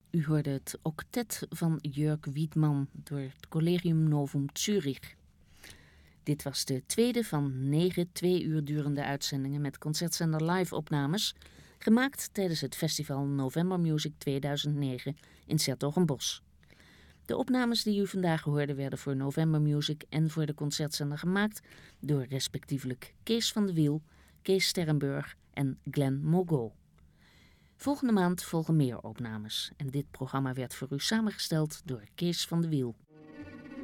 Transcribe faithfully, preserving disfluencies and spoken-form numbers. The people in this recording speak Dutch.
U hoorde het octet van Jörg Wiedmann door het Collegium Novum Zürich. Dit was de tweede van negen twee uur durende uitzendingen met Concertzender live opnames, gemaakt tijdens het festival November Music tweeduizend negen in 's-Hertogenbosch. De opnames die u vandaag hoorde werden voor November Music en voor de Concertzender gemaakt door respectievelijk Kees van de Wiel, Kees Sterrenburg en Glenn Mogo. Volgende maand volgen meer opnames en dit programma werd voor u samengesteld door Kees van de Wiel.